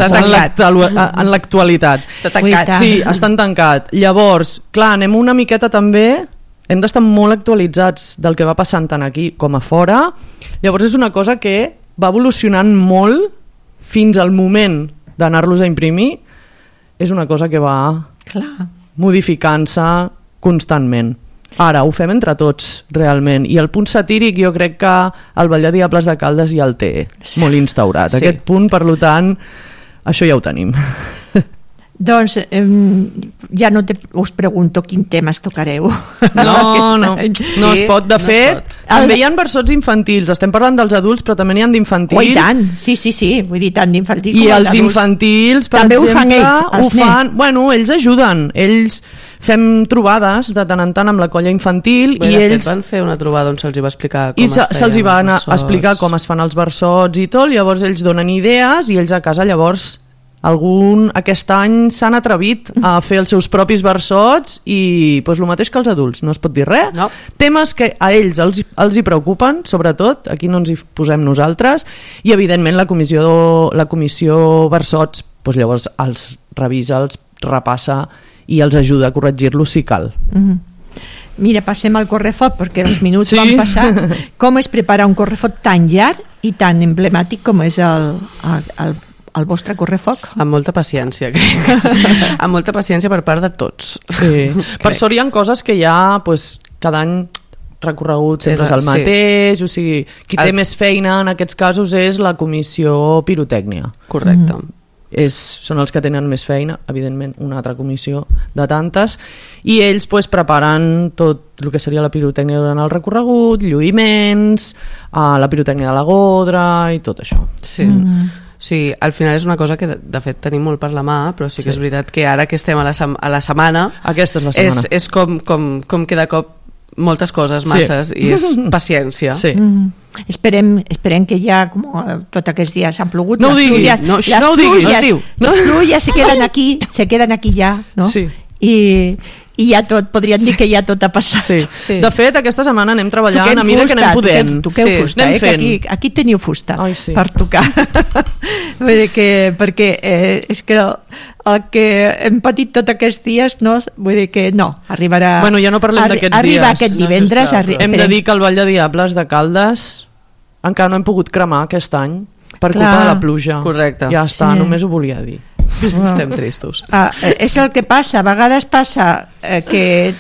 en l'actualitat. Està tancat. Sí, estan tancat. Llavors, clar, anem una miqueta també, hem d'estar molt actualitzats del que va passant tant aquí com a fora. Llavors és una cosa que va evolucionant molt fins al moment d'anar-los a imprimir. És una cosa que va clar. modificant-se constantment. Ara, ho fem entre tots, realment. I el punt satíric jo crec que el Ball de Diables de Caldes ja el té sí. molt instaurat. Sí. Aquest punt, per tant, això ja ho tenim. Doncs eh, ja no te, us pregunto quin tema es tocareu. No, no, no es pot. De fet, També hi ha versots infantils, estem parlant dels adults, però també n'hi ha d'infantils. Oh, i tant, sí, sí, sí, vull dir, tant d'infantils I els infantils, per també exemple, ho fan ells, ho fan, bueno, ells ajuden, ells fem trobades de tant en tant amb la colla infantil. Bé, i de ells fet van fer una trobada on se'ls va explicar com i es feien se'ls va els versots. explicar com es fan els versots i tot, llavors ells donen idees i ells a casa llavors algun aquest any s'han atrevit a fer els seus propis versots i pues, el mateix que els adults, no es pot dir res. No. Temes que a ells els, els hi preocupen, sobretot, aquí no ens hi posem nosaltres, i evidentment la comissió, la comissió versots pues, llavors els revisa, els repassa i els ajuda a corregir-los si cal. Mm-hmm. Mira, passem al correfoc perquè els minuts sí. van passar. Com es prepara un correfoc tan llarg i tan emblemàtic com és el, el, el el vostre correfoc? Amb molta paciència, crec. Sí. Amb molta paciència per part de tots. Sí. Per sort hi ha coses que ja pues, cada any recorregut sempre és el mateix, sí. O sigui, qui té el... més feina en aquests casos és la comissió pirotècnia. Correcte. Mm. És, són els que tenen més feina, evidentment una altra comissió de tantes, i ells pues, preparen tot el que seria la pirotècnia durant el recorregut, lluïments, uh, la pirotècnia de la godra i tot això. Sí. Mm. Sí, al final és una cosa que de, de fet tenim molt per la mà, però sí que sí. És veritat que ara que estem a la, a la setmana, aquesta és la setmana, és, és com, com, com que de cop moltes coses, masses, sí. I és paciència. Sí. Mm. Esperem, esperem que ja, com tots aquests dies han plogut, no ho les diguis, pluges, no, les no ho diguis, pluges, no diu. Les pluges se queden aquí, se queden aquí ja, no? Sí. I, i ja tot, podríem dir que ja tot ha passat. Sí. Sí. De fet, aquesta setmana anem treballant toquem a mesura fusta, que anem podent. Toqueu, toqueu sí. fusta, eh, que aquí, aquí teniu fusta. Ai, sí. Per tocar. Vull dir que, perquè eh, és que el que hem patit tots aquests dies, no, vull dir que no, arribarà... Bueno, ja no parlem arri d'aquests dies. Arriba aquest divendres... No, arri hem de dir que el Vall de Diables de Caldes encara no hem pogut cremar aquest any per Clar. culpa de la pluja. Correcte. Ja està, sí. Només ho volia dir. Wow. Estem tristos. Ah, és el que passa, a vegades passa eh, que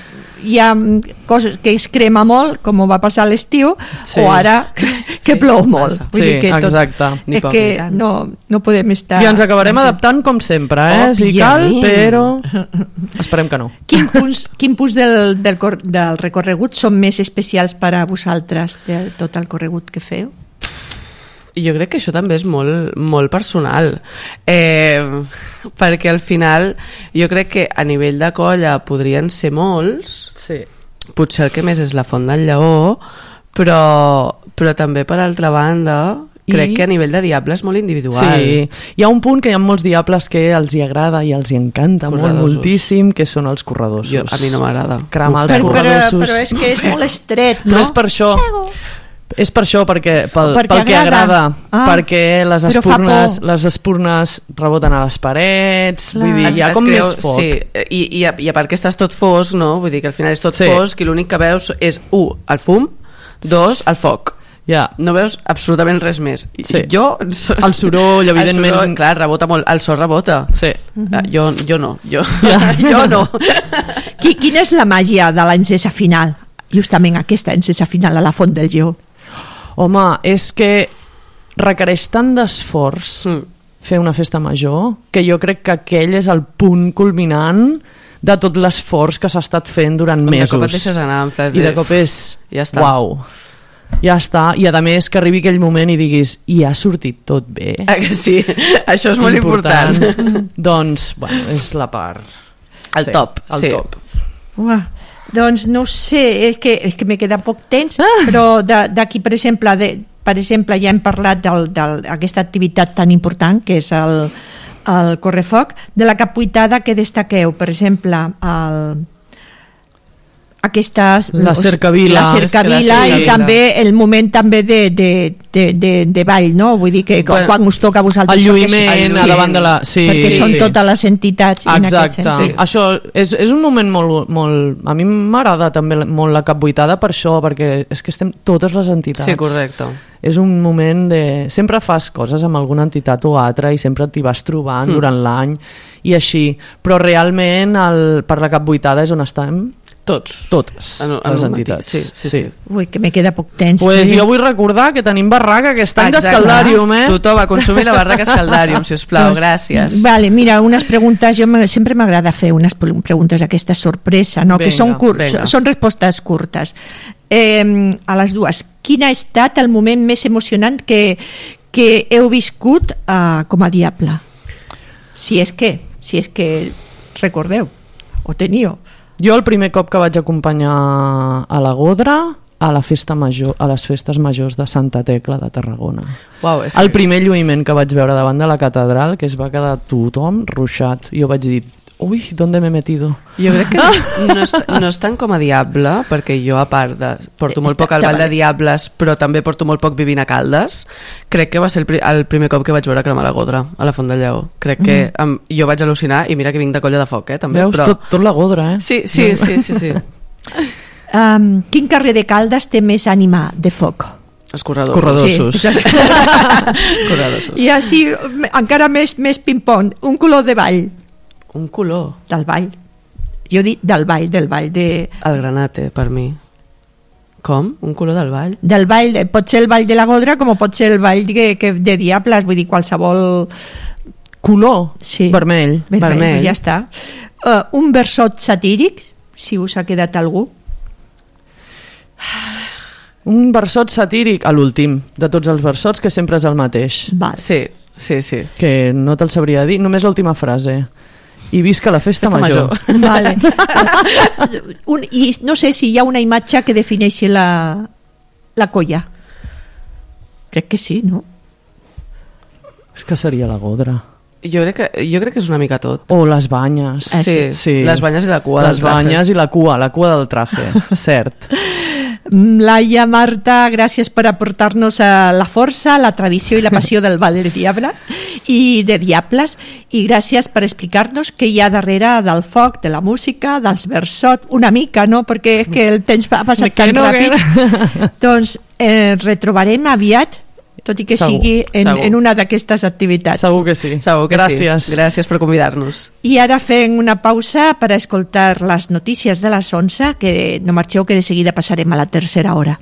hi ha coses que es crema molt, com va passar a l'estiu, sí. o ara que, que sí, plou molt. Vull sí, dir que tot, exacte. És que no, no podem estar... I ens acabarem adaptant com sempre, eh? Si cal, però esperem que no. Quin punts, quin punts del, del, cor, del recorregut són més especials per a vosaltres, de tot el corregut que feu? Jo crec que això també és molt, molt personal, eh, perquè al final jo crec que a nivell de colla podrien ser molts, sí. Potser el que més és la Font del Lleó, però, però també per altra banda crec I... que a nivell de diable és molt individual. Sí, hi ha un punt que hi ha molts diables que els hi agrada i els hi encanta molt, moltíssim, que són els corredossos. Jo, a mi no m'agrada. Cremar els però, corredossos. Però, però és que és molt estret, no? No és per això. És per això, perquè, pel, perquè pel que agrada, ah, perquè les espurnes, les espurnes reboten a les parets, clar. Vull dir, hi ha com creu, més foc. Sí, i, i, a, i a part que estàs tot fosc, no? Vull dir que al final és tot sí. Fosc i l'únic que veus és, un, el fum, dos, el foc. Ja. No veus absolutament res més. Sí. Jo... El soroll, evidentment... El soroll, clar, rebota molt. El so rebota. Sí. Uh, jo, jo no. Jo, ja. jo no. Qui, quina és la màgia de l'encesa final? Justament aquesta encesa final a la Font del Lleó. Home, és que requereix tant d'esforç mm. fer una festa major que jo crec que aquell és el punt culminant de tot l'esforç que s'ha estat fent durant On mesos. De cop et deixes anar en flash. I de cop és... Ja està. Uau. Ja està. I a més que arribi aquell moment i diguis i ha sortit tot bé. Ah, que sí? Això és molt important. important. Doncs, bueno, és la part... El sí, top. El sí. top. Uah. Doncs no sé, és que, és que me queda poc temps, ah. però d'aquí, per exemple, de, per exemple, ja hem parlat d'aquesta activitat tan important que és el, el correfoc, de la capbuitada que destaqueu, per exemple, el, aquestes, la cercavila, la cercavila, la cercavila i també el moment també de, de, de, de, de ball, no? Vull dir que bueno, quan us toca a vosaltres... El lluïment a davant de la... Sí, perquè sí, són sí. totes les entitats. Exacte. En sí. Això és, és un moment molt... molt a mi m'agrada també molt la capbuitada per això, perquè és que estem totes les entitats. Sí, correcte. És un moment de... Sempre fas coses amb alguna entitat o altra i sempre t'hi vas trobant mm. durant l'any i així, però realment el, per la capbuitada és on estem... Tots. Totes en, en les entitats. Sí, sí, sí. Ui, que me queda poc temps. Pues jo vull recordar que tenim barraca aquest any d'Escaldàrium, eh? Tothom a consumir la barraca Escaldàrium, sisplau, pues, gràcies. Vale, mira, unes preguntes, jo sempre m'agrada fer unes preguntes d'aquesta sorpresa, no? Venga, que són, cur venga. són respostes curtes. eh, a les dues, quin ha estat el moment més emocionant que, que heu viscut eh, com a Diable? Si és que, si és que recordeu, o teniu. Jo el primer cop que vaig acompanyar a la Godra a la festa major, a les festes majors de Santa Tecla de Tarragona. Uau, és el primer lluïment que vaig veure davant de la catedral, que es va quedar tothom ruixat. Jo vaig dir, ui, ¿dónde me he metido? Jo crec que no és, no és, no és tant com a Diable, perquè jo a part de... porto molt poc al Vall de Diables, però també porto molt poc vivint a Caldes. Crec que va ser el, pri el primer cop que vaig veure cremar la Godra a la Font del Lleó. Crec que mm. um, jo vaig al·lucinar, i mira que vinc de Colla de Foc, eh, també. Veus, però... tot, tot la Godra, eh? Sí, sí, sí, sí, sí. Um, quin carrer de Caldes té més ànima de foc? Els corredors. Corredossos. Sí, corredossos. I així, encara més, més ping-pong, un color de ball. Un color? Del ball. Jo dic del ball, del ball de... El granate, per mi. Com? Un color del ball? Del ball, pot ser el ball de la Godra com pot ser el ball que, que de Diables, vull dir, qualsevol... Color? Sí. Vermell. Vermell, Vermell. Ja està. Uh, un versot satíric, si us ha quedat algú. Un versot satíric, a l'últim de tots els versots, que sempre és el mateix. Val. Sí, sí, sí. Que no te'l sabria dir, només l'última frase. I visca la festa, festa major. major. Vale. Un, I no sé si hi ha una imatge que defineixi la, la colla. Crec que sí, no? És que seria la Godra. Jo crec, que, jo crec que és una mica tot. O les banyes. Ah, sí, sí, les banyes i la cua les del traje. Les banyes i la cua, la cua del traje, cert. Laia, Marta, gràcies per aportar-nos a la força, la tradició i la passió del Ball de Diables i de Diables, i gràcies per explicar-nos què hi ha darrere del foc, de la música, dels versots, una mica, no? Perquè és que el temps ha passat tan no, ràpid. Doncs eh, retrobarem aviat, tot i que segur, sigui en, segur. en una d'aquestes activitats. Segur que sí. Segur que gràcies. Sí. Gràcies per convidar-nos. I ara fem una pausa per a escoltar les notícies de les onze, que no marxeu, que de seguida passarem a la tercera hora.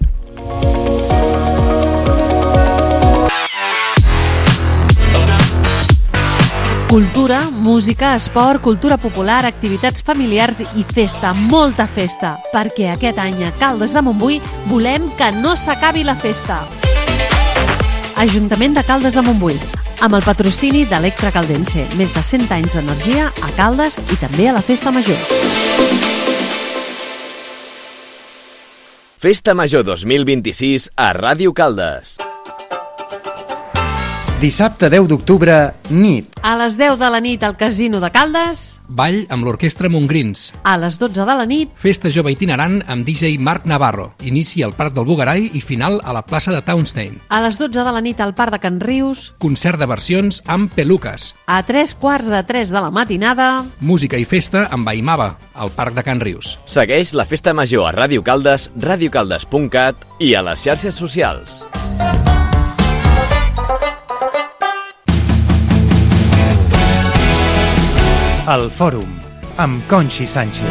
Cultura, música, esport, cultura popular, activitats familiars i festa, molta festa, perquè aquest any a Caldes de Montbui volem que no s'acabi la festa. Ajuntament de Caldes de Montbui, amb el patrocini d'Electra Caldense, més de cent anys d'energia a Caldes i també a la Festa Major. Festa Major dos mil vint-i-sis a Ràdio Caldes. Dissabte deu d'octubre, nit. A les deu de la nit al Casino de Caldes. Ball amb l'Orquestra Montgrins. A les dotze de la nit. Festa jove itinerant amb D J Marc Navarro. Inici al Parc del Bugarai i final a la plaça de Townstein. A les dotze de la nit al Parc de Can Rius. Concert de versions amb Peluques. A tres quarts de tres de la matinada. Música i festa amb Aimava, al Parc de Can Rius. Segueix la Festa Major a Ràdio Caldes, radiocaldes punt cat i a les xarxes socials. El Fòrum, amb Conxi Sánchez.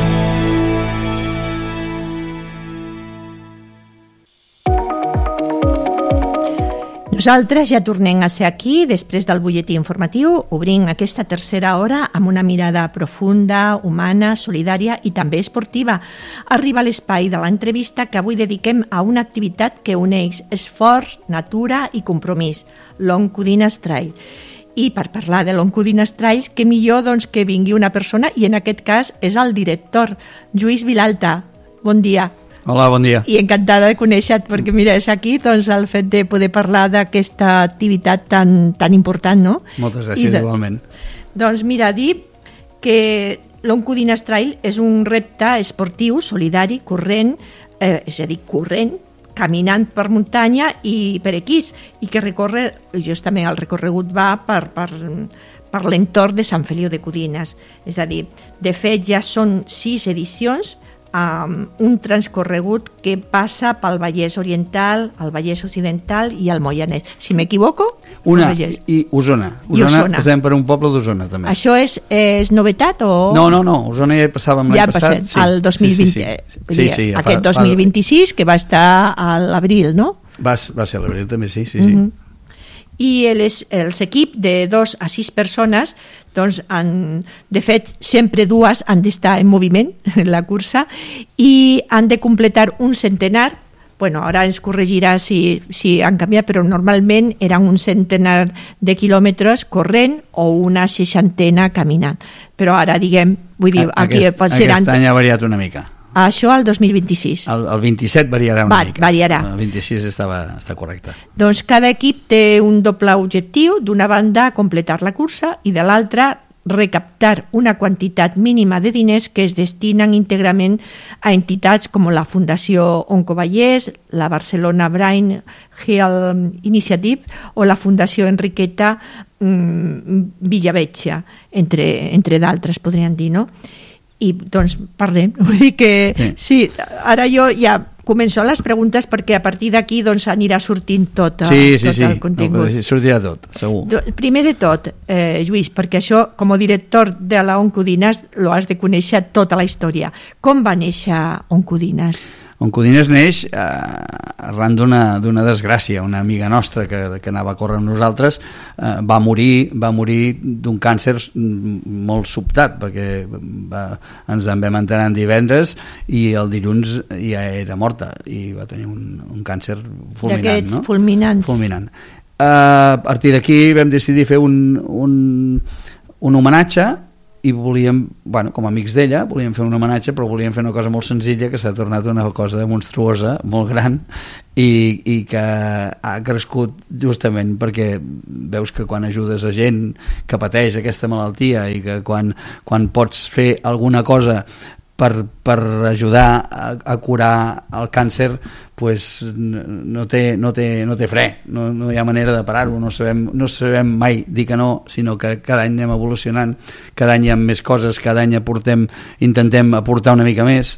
Nosaltres ja tornem a ser aquí, després del butlletí informatiu, obrint aquesta tercera hora amb una mirada profunda, humana, solidària i també esportiva. Arriba l'espai de l'entrevista que avui dediquem a una activitat que uneix esforç, natura i compromís, l'Oncoudines Trail. I per parlar de l'Oncoudines Trail, que millor doncs, que vingui una persona, i en aquest cas és el director, Lluís Vilalta. Bon dia. Hola, bon dia. I encantada de conèixer-te, perquè mira, és aquí doncs, el fet de poder parlar d'aquesta activitat tan, tan important, no? Moltes gràcies, de, igualment. Doncs mira, dir que l'Oncoudines Trail és un repte esportiu, solidari, corrent, eh, és a dir, corrent, caminant per muntanya i per equís, i que recorre, justament el recorregut va per, per, per l'entorn de Sant Feliu de Codines. És a dir, de fet ja són sis edicions, amb un transcorregut que passa pel Vallès Oriental, el Vallès Occidental i el Moianès. Si m'equivoco... Una, i Osona. Osona. I Osona. Passem per un poble d'Osona, també. Això és, és novetat o...? No, no, no, Osona ja hi passàvem l'any ja passat. Ja sí. El dos mil vint. Sí, sí, sí. sí, sí aquest fa, dos mil vint-i-sis, que va estar a l'abril, no? Va, va ser a l'abril, també, sí, sí, sí. Mm-hmm. i els, els equips de dos a sis persones, doncs, han, de fet, sempre dues han d'estar en moviment en la cursa i han de completar un centenar. Bueno, ara ens corregirà si, si han canviat, però normalment eren un centenar de quilòmetres corrent o una seixantena caminant. Però ara, diguem, vull dir, aquí aquest, pot ser... Aquest any ha variat una mica. Això al dos mil vint-i-sis. El, el vint-i-set variarà una Va, mica. Variarà. El vint-i-sis estava, està correcte. Doncs cada equip té un doble objectiu, d'una banda completar la cursa i de l'altra recaptar una quantitat mínima de diners que es destinen íntegrament a entitats com la Fundació Oncovallès, la Barcelona Brain Health Initiative o la Fundació Enriqueta mmm, Villavetja, entre, entre d'altres, podríem dir, no? I doncs parlem, vull dir que sí, sí ara jo ja començo les preguntes perquè a partir d'aquí doncs anirà sortint tot, sí, sí, tot sí. el contingut. Sí, sortirà tot, segur. Primer de tot, eh, Lluís, perquè això com a director de la Oncodines lo has de conèixer tota la història. Com va néixer Oncodines? Oncodines neix eh, arran d'una desgràcia. Una amiga nostra que, que anava a córrer amb nosaltres eh, va morir va morir d'un càncer molt sobtat, perquè va, ens en vam enterar en divendres i el dilluns ja era morta i va tenir un, un càncer fulminant. D'aquests no? fulminants. Fulminant. Eh, a partir d'aquí vam decidir fer un, un, un homenatge i volíem, bueno, com a amics d'ella volíem fer un homenatge, però volíem fer una cosa molt senzilla que s'ha tornat una cosa monstruosa, molt gran, i, i que ha crescut justament perquè veus que quan ajudes a gent que pateix aquesta malaltia i que quan, quan pots fer alguna cosa per, per ajudar a, a curar el càncer, pues no té, no té, no té fre, no, no hi ha manera de parar-ho, no sabem, no sabem mai dir que no, sinó que cada any anem evolucionant, cada any hi ha més coses, cada any aportem, intentem aportar una mica més,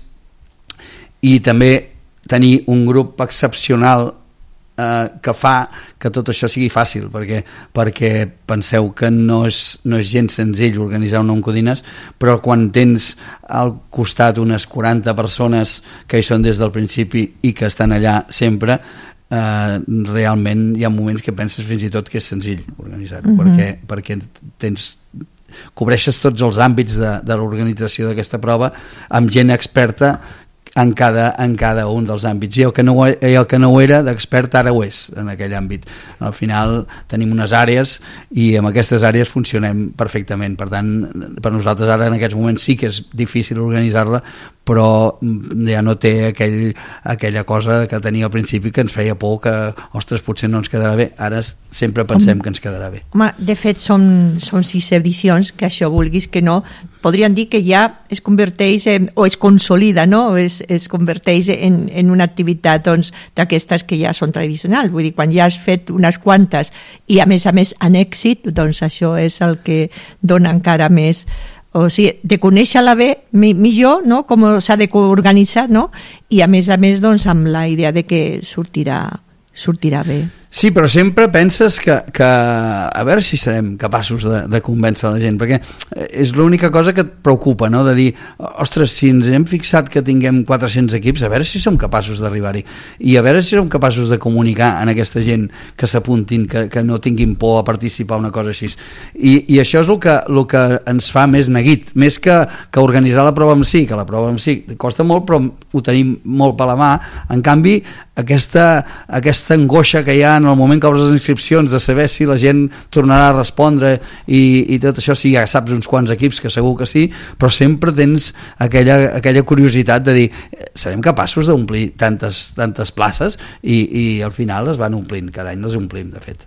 i també tenir un grup excepcional eh, que fa que tot això sigui fàcil, perquè, perquè penseu que no és, no és gens senzill organitzar un Oncodines, però quan tens al costat unes quaranta persones que hi són des del principi i que estan allà sempre, eh, realment hi ha moments que penses fins i tot que és senzill organitzar-ho, mm-hmm. perquè, perquè tens cobreixes tots els àmbits de, de l'organització d'aquesta prova amb gent experta en cada, en cada un dels àmbits, i el que no, i el que no ho era d'expert ara ho és en aquell àmbit. Al final tenim unes àrees i amb aquestes àrees funcionem perfectament, per tant per nosaltres ara en aquests moments sí que és difícil organitzar-la, però ja no té aquell, aquella cosa que tenia al principi que ens feia por que, ostres, potser no ens quedarà bé. Ara sempre pensem que ens quedarà bé. Home, de fet són, són sis edicions, que això vulguis que no, podríem dir que ja es converteix en, o es consolida, no? O es, es converteix en, en una activitat doncs, d'aquestes que ja són tradicionals. Vull dir, quan ja has fet unes quantes i a més a més en èxit, doncs això és el que dona encara més, o sigui, de conèixer-la bé, millor, no? Com s'ha d'organitzar, no? I a més a més, doncs, amb la idea de que sortirà, sortirà bé. Sí, però sempre penses que, que a veure si serem capaços de, de convèncer la gent, perquè és l'única cosa que et preocupa, no? De dir, ostres, si ens hem fixat que tinguem quatre-cents equips, a veure si som capaços d'arribar-hi, i a veure si som capaços de comunicar en aquesta gent que s'apuntin, que, que no tinguin por a participar una cosa així. I, i això és el que, el que ens fa més neguit, més que, que organitzar la prova en si, que la prova en si costa molt, però ho tenim molt per la mà. En canvi, aquesta, aquesta angoixa que hi ha en el moment que obres les inscripcions de saber si la gent tornarà a respondre i, i tot això, sí, ja saps uns quants equips que segur que sí, però sempre tens aquella, aquella curiositat de dir, serem capaços d'omplir tantes, tantes places, i, i al final es van omplint, cada any les omplim, de fet.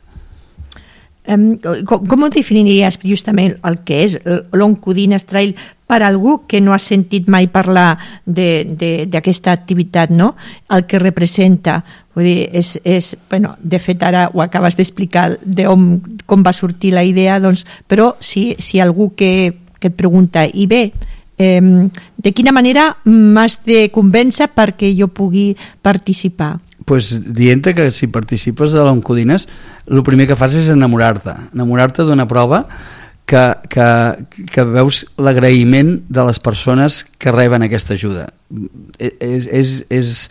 Um, com, com ho definiries justament el que és l'Oncodines Trail per algú que no ha sentit mai parlar d'aquesta activitat, no? El que representa, vull dir, és, és, bueno, de fet ara ho acabes d'explicar de on, com va sortir la idea, doncs, però si, si algú que, que et pregunta, i bé, eh, de quina manera m'has de convèncer perquè jo pugui participar? Pues dient que si participes a l'Oncodines, el primer que fas és enamorar-te, enamorar-te d'una prova que, que, que veus l'agraïment de les persones que reben aquesta ajuda. És, és, és,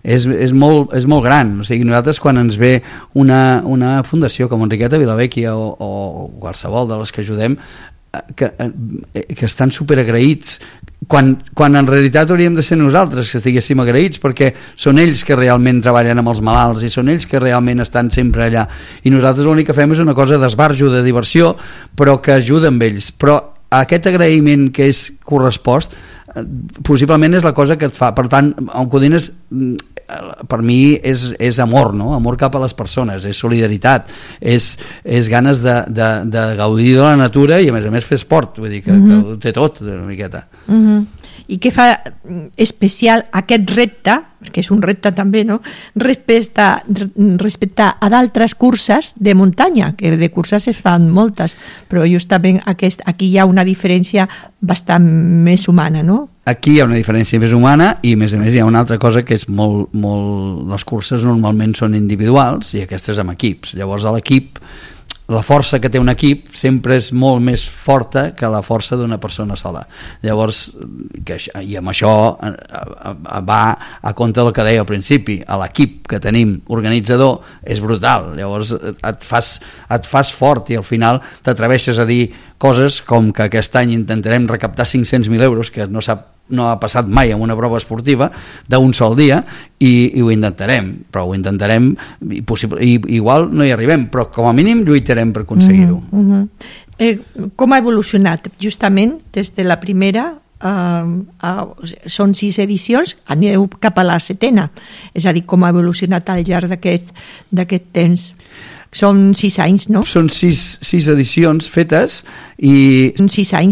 és, és, molt, és molt gran. O sigui, nosaltres quan ens ve una, una fundació com Enriqueta Vilavecchia o, o qualsevol de les que ajudem, que, que estan superagraïts, quan, quan en realitat hauríem de ser nosaltres que estiguéssim agraïts, perquè són ells que realment treballen amb els malalts i són ells que realment estan sempre allà, i nosaltres l'únic que fem és una cosa d'esbarjo, de diversió, però que ajuda amb ells. Però aquest agraïment que és correspost possiblement és la cosa que et fa. Per tant, Oncodines per mi és, és amor, no? Amor cap a les persones, és solidaritat, és, és ganes de, de, de gaudir de la natura i a més a més fer esport, vull dir que, mm-hmm. que ho té tot una miqueta. Mm-hmm. I què fa especial aquest repte, que és un repte també, no? Respecte, respecte a d'altres curses de muntanya, que de curses es fan moltes, però justament aquest, aquí hi ha una diferència bastant més humana, no? Aquí hi ha una diferència més humana i a més a més hi ha una altra cosa que és molt, molt... les curses normalment són individuals i aquestes amb equips, llavors a l'equip la força que té un equip sempre és molt més forta que la força d'una persona sola. Llavors, que, i amb això va a compte del que deia al principi, a l'equip que tenim organitzador és brutal, llavors et fas, et fas fort i al final t'atreveixes a dir coses com que aquest any intentarem recaptar cinc-cents mil euros, que no sap no ha passat mai en una prova esportiva d'un sol dia i, i ho intentarem, però ho intentarem i, possible, i igual no hi arribem, però com a mínim lluitarem per aconseguir-ho. Mm-hmm. eh, com ha evolucionat justament des de la primera uh, uh, són sis edicions, aneu cap a la setena, és a dir, com ha evolucionat al llarg d'aquest d'aquest temps? Són sis anys, no? Són sis, sis edicions fetes i... Són sis anys